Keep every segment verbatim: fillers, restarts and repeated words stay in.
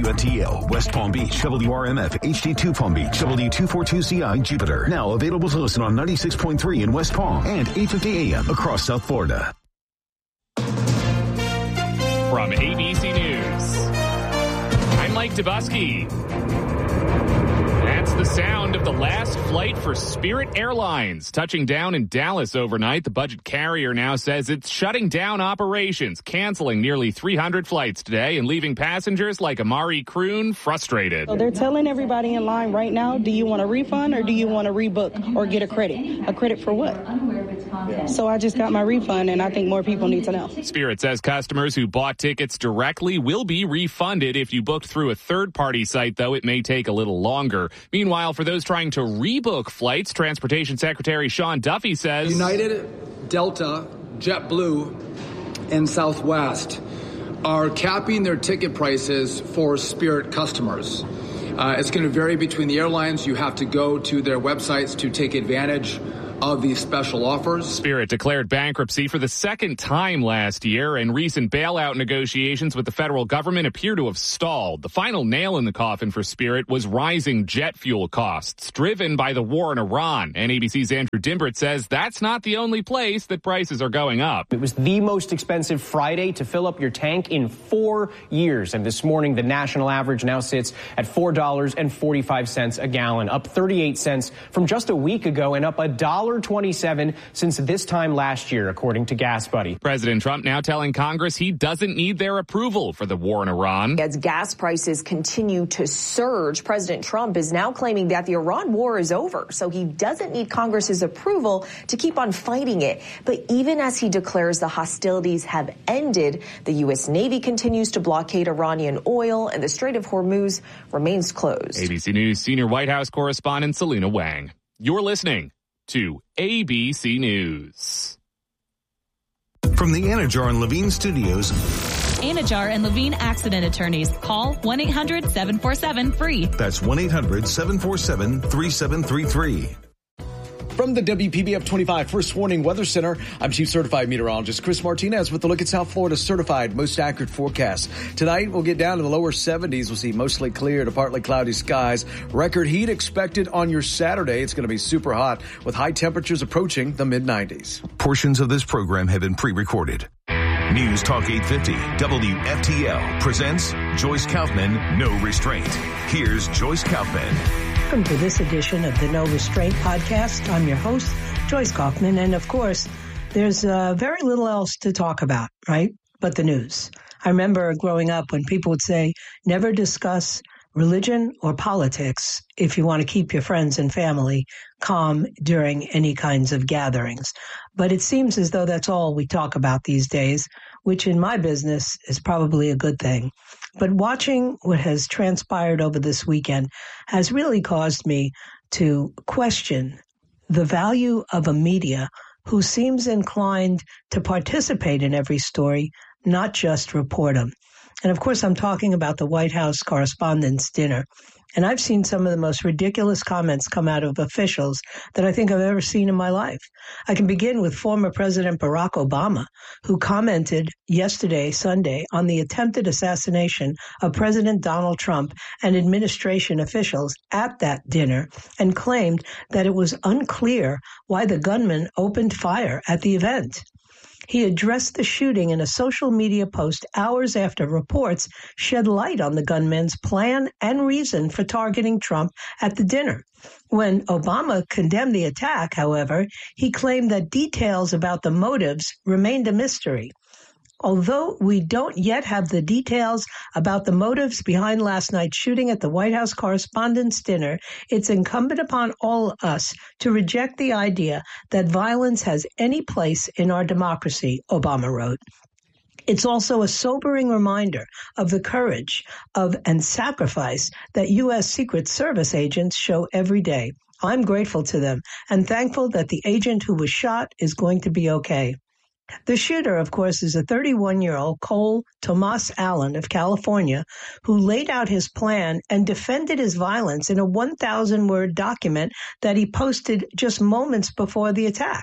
W F T L, West Palm Beach, W R M F, H D two Palm Beach, W two forty-two C I, Jupiter. Now available to listen on ninety-six point three in West Palm and eight fifty A M across South Florida. From A B C News, I'm Mike Dubusky. That's the sound of the last flight for Spirit Airlines. Touching down in Dallas overnight, the budget carrier now says it's shutting down operations, canceling nearly three hundred flights today and leaving passengers like Amari Kroon frustrated. So they're telling everybody in line right now, do you want a refund or do you want to rebook or get a credit? A credit for what? So I just got my refund, and I think more people need to know. Spirit says customers who bought tickets directly will be refunded. If you booked through a third-party site, though, it may take a little longer. Meanwhile, for those trying to rebook flights, Transportation Secretary Sean Duffy says United, Delta, JetBlue, and Southwest are capping their ticket prices for Spirit customers. Uh, it's going to vary between the airlines. You have to go to their websites to take advantage of these special offers. Spirit declared bankruptcy for the second time last year, and recent bailout negotiations with the federal government appear to have stalled. The final nail in the coffin for Spirit was rising jet fuel costs, driven by the war in Iran. And A B C's Andrew Dimbritt says that's not the only place that prices are going up. It was the most expensive Friday to fill up your tank in four years. And this morning, the national average now sits at four dollars and forty-five cents a gallon, up thirty-eight cents from just a week ago and up a dollar twenty-seven since this time last year, according to Gas Buddy. President Trump now telling Congress he doesn't need their approval for the war in Iran. As gas prices continue to surge, President Trump is now claiming that the Iran war is over, so he doesn't need Congress's approval to keep on fighting it. But even as he declares the hostilities have ended, the U S Navy continues to blockade Iranian oil, and the Strait of Hormuz remains closed. A B C News senior White House correspondent Selena Wang. You're listening to A B C News. From the Anajar and Levine Studios. Anajar and Levine Accident Attorneys. Call one eight hundred seven four seven free. That's one eight hundred seven four seven three seven three three. From the W P B F twenty-five First Warning Weather Center, I'm Chief Certified Meteorologist Chris Martinez with a look at South Florida's certified most accurate forecast. Tonight, we'll get down to the lower seventies. We'll see mostly clear to partly cloudy skies. Record heat expected on your Saturday. It's going to be super hot with high temperatures approaching the mid nineties. Portions of this program have been pre-recorded. News Talk eight fifty W F T L presents Joyce Kaufman, No Restraint. Here's Joyce Kaufman. Welcome to this edition of the No Restraint podcast. I'm your host, Joyce Kaufman. And of course, there's uh, very little else to talk about, right? But the news. I remember growing up when people would say, never discuss religion or politics if you want to keep your friends and family calm during any kinds of gatherings. But it seems as though that's all we talk about these days, which in my business is probably a good thing. But watching what has transpired over this weekend has really caused me to question the value of a media who seems inclined to participate in every story, not just report them. And of course, I'm talking about the White House Correspondents' Dinner. And I've seen some of the most ridiculous comments come out of officials that I think I've ever seen in my life. I can begin with former President Barack Obama, who commented yesterday, Sunday, on the attempted assassination of President Donald Trump and administration officials at that dinner, and claimed that it was unclear why the gunman opened fire at the event. He addressed the shooting in a social media post hours after reports shed light on the gunman's plan and reason for targeting Trump at the dinner. When Obama condemned the attack, however, he claimed that details about the motives remained a mystery. Although we don't yet have the details about the motives behind last night's shooting at the White House Correspondents' Dinner, it's incumbent upon all of us to reject the idea that violence has any place in our democracy, Obama wrote. It's also a sobering reminder of the courage of and sacrifice that U S Secret Service agents show every day. I'm grateful to them and thankful that the agent who was shot is going to be okay. The shooter, of course, is a thirty-one-year-old Cole Tomas Allen of California, who laid out his plan and defended his violence in a one thousand word document that he posted just moments before the attack.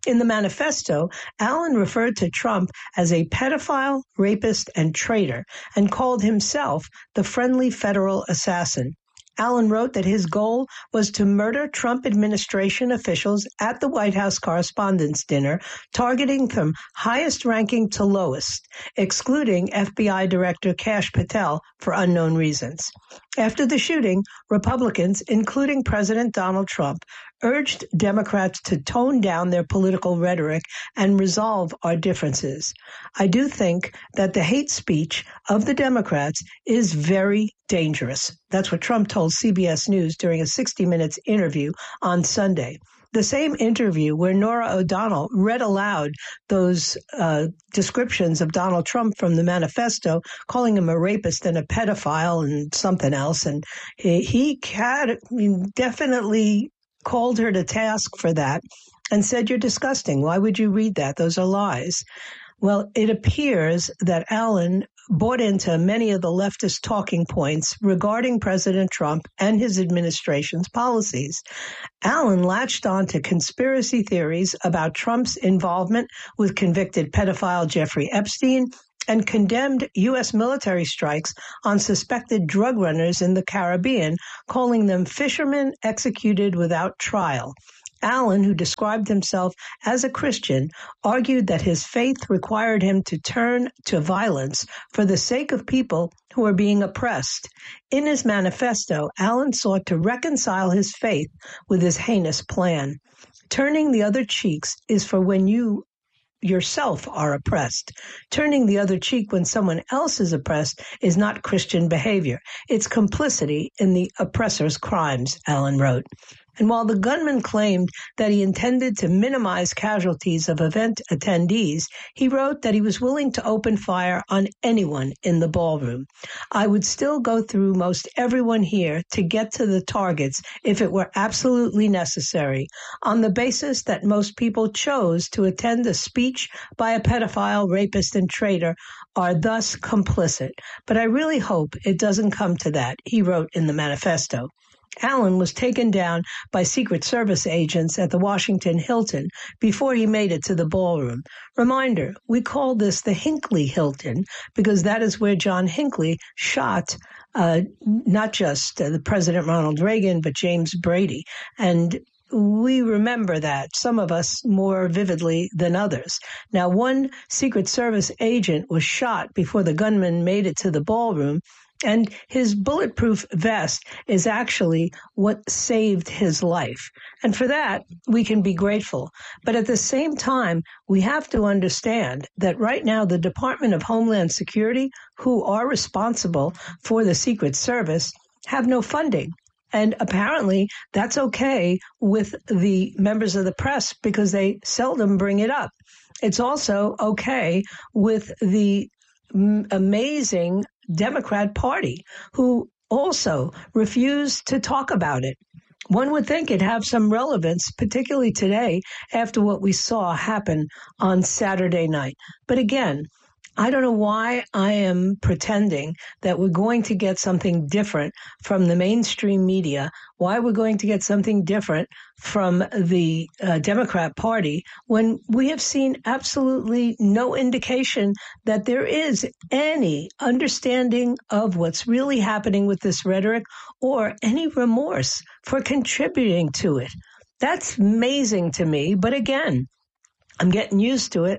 In the manifesto, Allen referred to Trump as a pedophile, rapist, and traitor, and called himself the friendly federal assassin. Allen wrote that his goal was to murder Trump administration officials at the White House Correspondents' Dinner, targeting from highest ranking to lowest, excluding F B I Director Kash Patel for unknown reasons. After the shooting, Republicans, including President Donald Trump, urged Democrats to tone down their political rhetoric and resolve our differences. I do think that the hate speech of the Democrats is very dangerous. That's what Trump told C B S News during a sixty minutes interview on Sunday. The same interview where Norah O'Donnell read aloud those uh, descriptions of Donald Trump from the manifesto, calling him a rapist and a pedophile and something else. And he, he had, I mean, definitely called her to task for that and said, "You're disgusting. Why would you read that? Those are lies." Well, it appears that Allen bought into many of the leftist talking points regarding President Trump and his administration's policies. Allen latched on to conspiracy theories about Trump's involvement with convicted pedophile Jeffrey Epstein and condemned U S military strikes on suspected drug runners in the Caribbean, calling them fishermen executed without trial. Allen, who described himself as a Christian, argued that his faith required him to turn to violence for the sake of people who are being oppressed. In his manifesto, Allen sought to reconcile his faith with his heinous plan. Turning the other cheeks is for when you yourself are oppressed. Turning the other cheek when someone else is oppressed is not Christian behavior. It's complicity in the oppressor's crimes, Allen wrote. And while the gunman claimed that he intended to minimize casualties of event attendees, he wrote that he was willing to open fire on anyone in the ballroom. "I would still go through most everyone here to get to the targets if it were absolutely necessary, on the basis that most people chose to attend a speech by a pedophile, rapist, and traitor are thus complicit. But I really hope it doesn't come to that," he wrote in the manifesto. Allen was taken down by Secret Service agents at the Washington Hilton before he made it to the ballroom. Reminder, we call this the Hinckley Hilton because that is where John Hinckley shot uh, not just uh, the President Ronald Reagan, but James Brady. And we remember that, some of us more vividly than others. Now, one Secret Service agent was shot before the gunman made it to the ballroom, and his bulletproof vest is actually what saved his life. And for that, we can be grateful. But at the same time, we have to understand that right now, the Department of Homeland Security, who are responsible for the Secret Service, have no funding. And apparently that's okay with the members of the press because they seldom bring it up. It's also okay with the m- amazing Democrat Party, who also refused to talk about it. One would think it'd have some relevance, particularly today, after what we saw happen on Saturday night. But again, I don't know why I am pretending that we're going to get something different from the mainstream media, why we're going to get something different from the uh, Democrat Party when we have seen absolutely no indication that there is any understanding of what's really happening with this rhetoric or any remorse for contributing to it. That's amazing to me. But again, I'm getting used to it.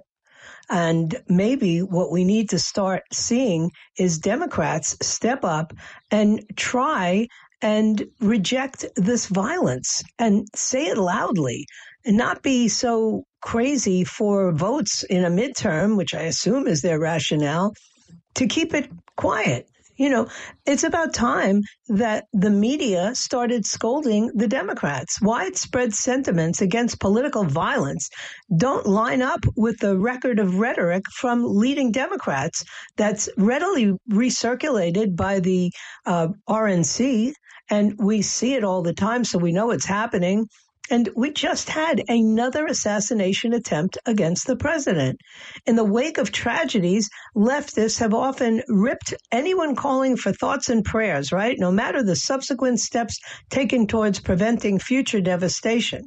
And maybe what we need to start seeing is Democrats step up and try and reject this violence and say it loudly and not be so crazy for votes in a midterm, which I assume is their rationale, to keep it quiet. You know, it's about time that the media started scolding the Democrats. Widespread sentiments against political violence don't line up with the record of rhetoric from leading Democrats that's readily recirculated by the uh, R N C, and we see it all the time, so we know it's happening. And we just had another assassination attempt against the president. In the wake of tragedies, leftists have often ripped anyone calling for thoughts and prayers, right? No matter the subsequent steps taken towards preventing future devastation.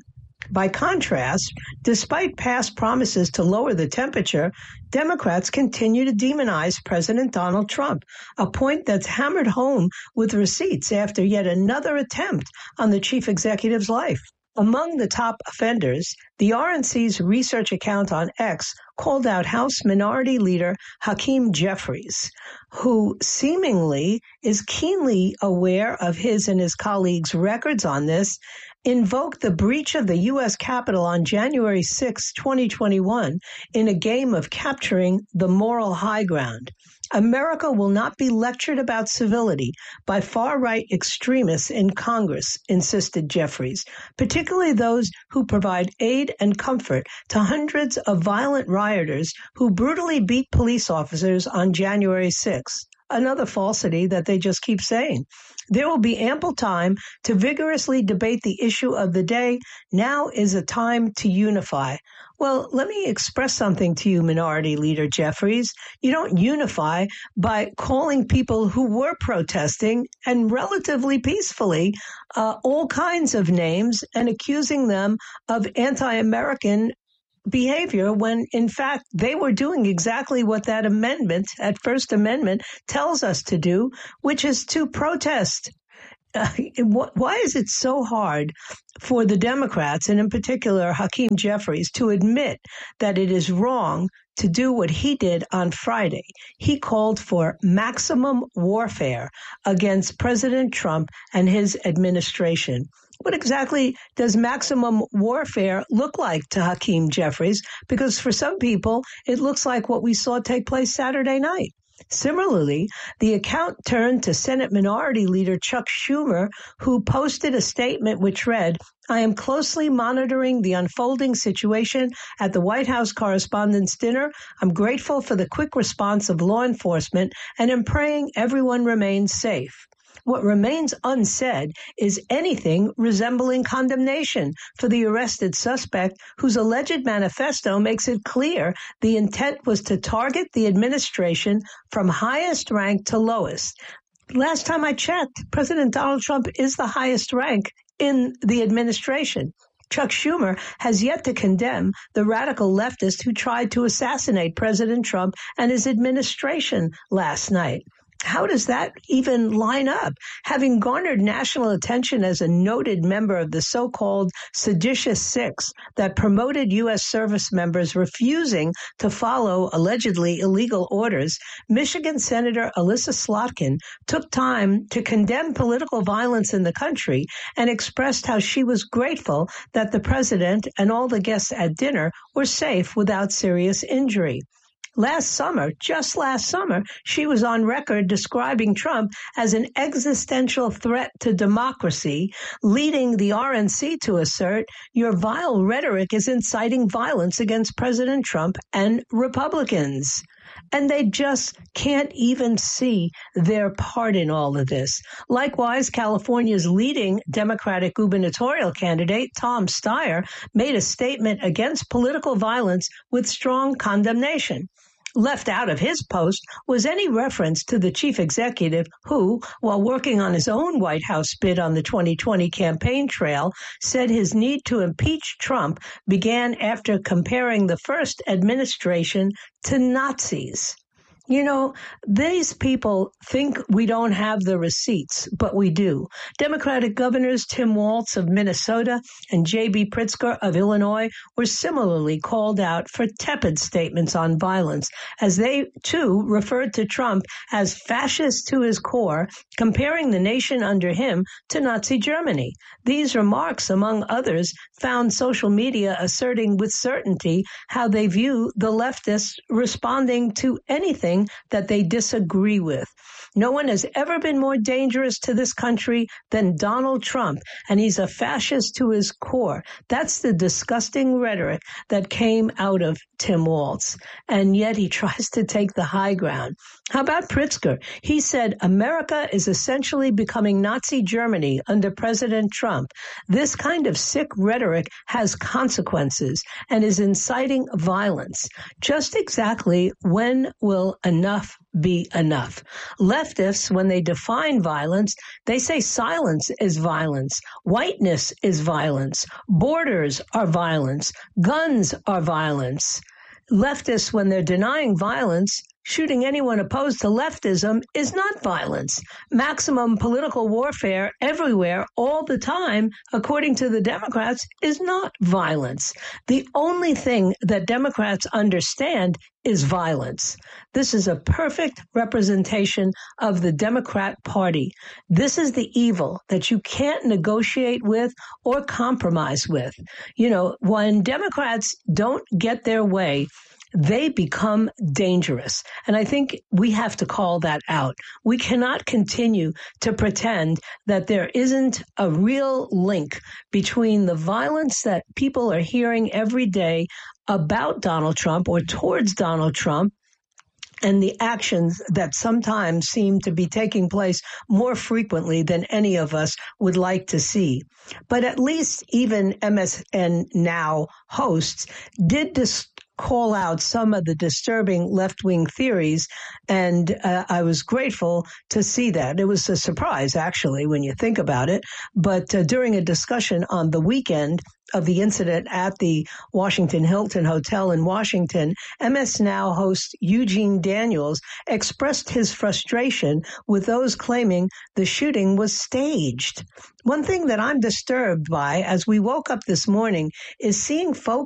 By contrast, despite past promises to lower the temperature, Democrats continue to demonize President Donald Trump, a point that's hammered home with receipts after yet another attempt on the chief executive's life. Among the top offenders, the R N C's research account on X called out House Minority Leader Hakeem Jeffries, who seemingly is keenly aware of his and his colleagues' records on this, invoked the breach of the U S Capitol on January sixth, twenty twenty-one, in a game of capturing the moral high ground. America will not be lectured about civility by far-right extremists in Congress, insisted Jeffries, particularly those who provide aid and comfort to hundreds of violent rioters who brutally beat police officers on January sixth. Another falsity that they just keep saying. There will be ample time to vigorously debate the issue of the day. Now is a time to unify. Well, let me express something to you, Minority Leader Jeffries. You don't unify by calling people who were protesting and relatively peacefully uh, all kinds of names and accusing them of anti-American behavior when, in fact, they were doing exactly what that amendment, that First Amendment, tells us to do, which is to protest. Uh, why is it so hard for the Democrats, and in particular Hakeem Jeffries, to admit that it is wrong to do what he did on Friday? He called for maximum warfare against President Trump and his administration. What exactly does maximum warfare look like to Hakeem Jeffries? Because for some people, it looks like what we saw take place Saturday night. Similarly, the account turned to Senate Minority Leader Chuck Schumer, who posted a statement which read, "I am closely monitoring the unfolding situation at the White House Correspondents' Dinner. I'm grateful for the quick response of law enforcement and am praying everyone remains safe." What remains unsaid is anything resembling condemnation for the arrested suspect, whose alleged manifesto makes it clear the intent was to target the administration from highest rank to lowest. Last time I checked, President Donald Trump is the highest rank in the administration. Chuck Schumer has yet to condemn the radical leftist who tried to assassinate President Trump and his administration last night. How does that even line up? Having garnered national attention as a noted member of the so-called seditious six that promoted U S service members refusing to follow allegedly illegal orders, Michigan Senator Elissa Slotkin took time to condemn political violence in the country and expressed how she was grateful that the president and all the guests at dinner were safe without serious injury. Last summer, just last summer, she was on record describing Trump as an existential threat to democracy, leading the R N C to assert, "Your vile rhetoric is inciting violence against President Trump and Republicans." And they just can't even see their part in all of this. Likewise, California's leading Democratic gubernatorial candidate, Tom Steyer, made a statement against political violence with strong condemnation. Left out of his post was any reference to the chief executive who, while working on his own White House bid on the twenty twenty campaign trail, said his need to impeach Trump began after comparing the first administration to Nazis. You know, these people think we don't have the receipts, but we do. Democratic governors Tim Walz of Minnesota and J B Pritzker of Illinois were similarly called out for tepid statements on violence, as they, too, referred to Trump as fascist to his core, comparing the nation under him to Nazi Germany. These remarks, among others, found social media asserting with certainty how they view the leftists responding to anything that they disagree with. No one has ever been more dangerous to this country than Donald Trump, and he's a fascist to his core. That's the disgusting rhetoric that came out of Tim Walz, and yet he tries to take the high ground. How about Pritzker? He said, "America is essentially becoming Nazi Germany under President Trump. This kind of sick rhetoric has consequences and is inciting violence." Just exactly when will enough be enough. Leftists, when they define violence, they say silence is violence, whiteness is violence, borders are violence, guns are violence. Leftists, when they're denying violence, shooting anyone opposed to leftism is not violence. Maximum political warfare everywhere, all the time, according to the Democrats, is not violence. The only thing that Democrats understand is violence. This is a perfect representation of the Democrat Party. This is the evil that you can't negotiate with or compromise with. You know, when Democrats don't get their way, they become dangerous. And I think we have to call that out. We cannot continue to pretend that there isn't a real link between the violence that people are hearing every day about Donald Trump or towards Donald Trump and the actions that sometimes seem to be taking place more frequently than any of us would like to see. But at least even M S N Now hosts did dis- call out some of the disturbing left-wing theories, and uh, I was grateful to see that. It was a surprise, actually, when you think about it. But uh, during a discussion on the weekend of the incident at the Washington Hilton Hotel in Washington, M S Now host Eugene Daniels expressed his frustration with those claiming the shooting was staged. One thing that I'm disturbed by as we woke up this morning is seeing folks